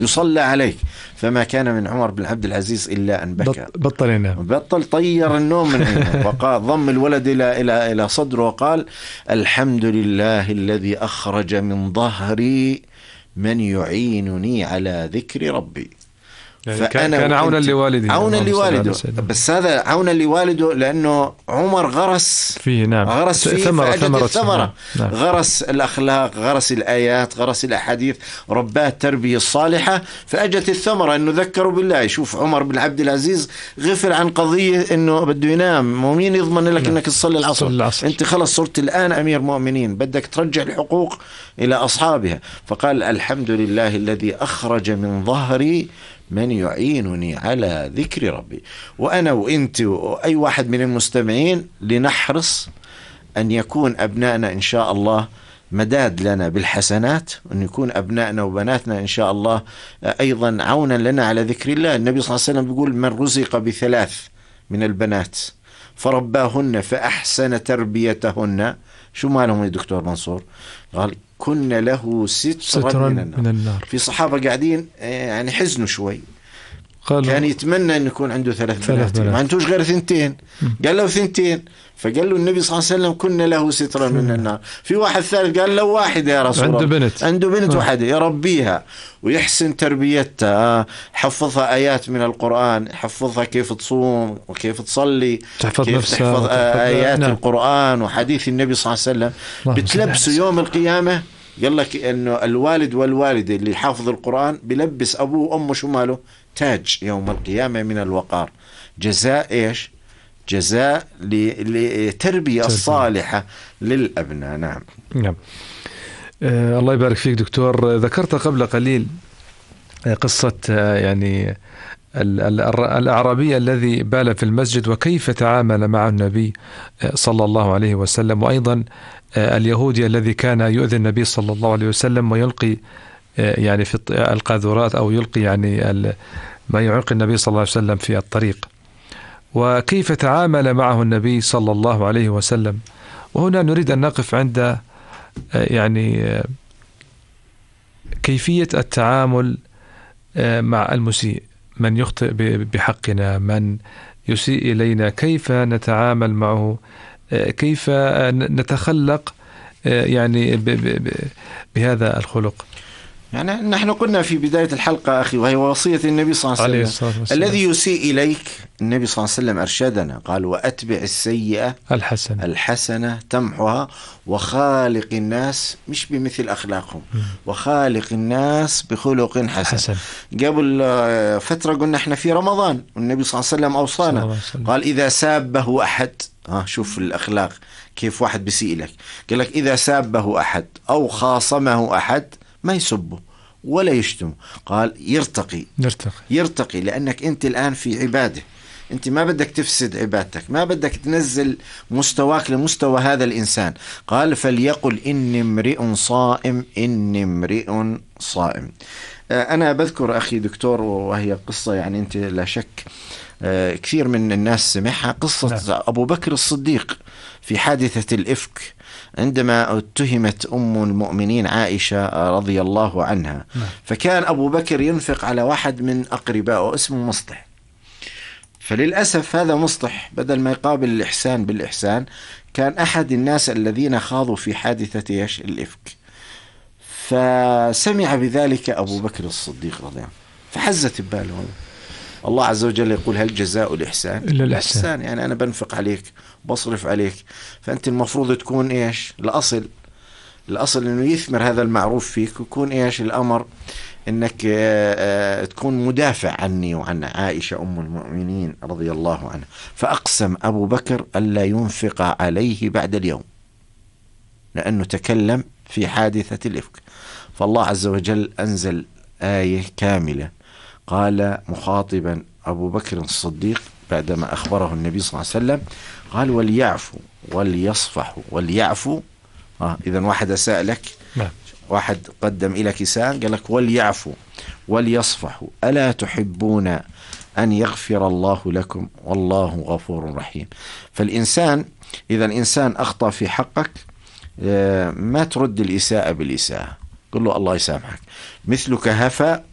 يصلى عليك. فما كان من عمر بن عبد العزيز إلا أن بكى، بطل ينام، بطل، طير النوم من عينه، وقال ضم الولد إلى صدره وقال الحمد لله الذي أخرج من ظهري من يعينني على ذكر ربي. يعني كان عونا لوالده، عونا لوالده. بس هذا عونا لوالده لأنه عمر غرس فيه، نعم، غرس فيه ثمرة. نعم. غرس الأخلاق، غرس الآيات، غرس الأحاديث، رباه التربية الصالحة، فأجت الثمرة أنه ذكروا بالله. شوف عمر بن عبد العزيز غفل عن قضية أنه بده ينام، ومين يضمن لك أنك تصلي العصر؟ أنت خلص صرت الآن أمير مؤمنين، بدك ترجع الحقوق إلى أصحابها. فقال الحمد لله الذي أخرج من ظهري من يعينني على ذكر ربي. وأنا وإنت وأي واحد من المستمعين لنحرص أن يكون أبنائنا إن شاء الله مداد لنا بالحسنات، وأن يكون أبنائنا وبناتنا إن شاء الله أيضا عونا لنا على ذكر الله. النبي صلى الله عليه وسلم بيقول من رزق بثلاث من البنات فرباهن فأحسن تربيتهن، شو مالهم يا دكتور منصور؟ قال كن له سترا من النار. في صحابة قاعدين يعني حزنوا شوي، كان يتمنى أن يكون عنده ثلاث بنات، ما عندوش غير 2. قال له 2، فقال له النبي صلى الله عليه وسلم كن له سترا من النار. في واحد ثالث قال له 1 يا رسول الله، عنده بنت واحدة يربيها ويحسن تربيتها، حفظها آيات من القرآن، حفظها كيف تصوم وكيف تصلي، كيف تحفظ آيات القرآن وحديث النبي صلى الله عليه وسلم. بتلبسوا يوم القيامة. قال لك إنه الوالد والوالدة اللي حافظ القرآن بلبس أبوه وأمه شو ماله تاج يوم القيامة من الوقار. جزاء إيش؟ جزاء لتربية الصالحة للأبناء. نعم. نعم. الله يبارك فيك دكتور. ذكرت قبل قليل قصة يعني الأعرابي الذي بال في المسجد وكيف تعامل مع النبي صلى الله عليه وسلم، وأيضا اليهودي الذي كان يؤذي النبي صلى الله عليه وسلم ويلقي يعني في القاذورات أو يلقي يعني ما يعيق النبي صلى الله عليه وسلم في الطريق، وكيف تعامل معه النبي صلى الله عليه وسلم. وهنا نريد أن نقف عند يعني كيفية التعامل مع المسيء، من يخطئ بحقنا، من يسيء إلينا، كيف نتعامل معه، كيف نتخلق يعني بهذا الخلق. يعني نحن قلنا في بداية الحلقة أخي، وهي وصية النبي صلى الله عليه وسلم، الذي يسيء إليك النبي صلى الله عليه وسلم أرشدنا، قال وأتبع السيئة الحسنة تمحها وخالق الناس مش بمثل أخلاقهم، وخالق الناس بخلق حسن. قبل فترة قلنا احنا في رمضان والنبي صلى الله عليه وسلم أوصانا، قال إذا سابه أحد، شوف الأخلاق كيف واحد بيسيء لك، قال لك إذا سابه أحد أو خاصمه أحد ما يسبه ولا يشتمه، قال يرتقي لأنك أنت الآن في عبادة، أنت ما بدك تفسد عبادتك، ما بدك تنزل مستواك لمستوى هذا الإنسان. قال فليقل إني امرئ صائم، إني امرئ صائم. أنا بذكر أخي دكتور، وهي قصة يعني أنت لا شك كثير من الناس سمعها، قصة أبو بكر الصديق في حادثة الإفك عندما اتهمت أم المؤمنين عائشة رضي الله عنها. فكان أبو بكر ينفق على واحد من أقربائه اسمه مصطح، فللأسف هذا مصطح بدل ما يقابل الإحسان بالإحسان كان أحد الناس الذين خاضوا في حادثة الإفك. فسمع بذلك أبو بكر الصديق رضي الله عنه، فحزت بباله. الله عز وجل يقول هل جزاء الإحسان إلا الإحسان. يعني أنا بنفق عليك بصرف عليك، فأنت المفروض تكون إيش الأصل إنه يثمر هذا المعروف فيك، ويكون إيش الأمر إنك تكون مدافع عني وعن عائشة أم المؤمنين رضي الله عنها. فأقسم أبو بكر ألا ينفق عليه بعد اليوم لأنه تكلم في حادثة الإفك. فالله عز وجل أنزل آية كاملة قال مخاطبا أبو بكر الصديق بعدما أخبره النبي صلى الله عليه وسلم، قال وليعفوا وليصفحوا وليعفوا. إذا واحد سألك، واحد قدم إليك إساءة، قال لك وليعفوا وليصفحوا ألا تحبون أن يغفر الله لكم والله غفور رحيم. فالإنسان إذا الإنسان أخطأ في حقك ما ترد الإساءة بالإساءة، قل له الله يسامحك، مثلك هفا